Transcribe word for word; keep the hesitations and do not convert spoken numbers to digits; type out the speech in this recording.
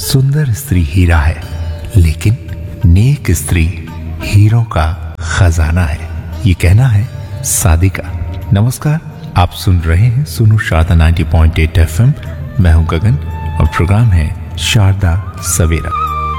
सुंदर स्त्री हीरा है, लेकिन नेक स्त्री हीरों का खजाना है। ये कहना है सादिका। नमस्कार, आप सुन रहे हैं सुनो शारदा नब्बे पॉइंट आठ एफ एम। मैं हूं गगन और प्रोग्राम है शारदा सवेरा।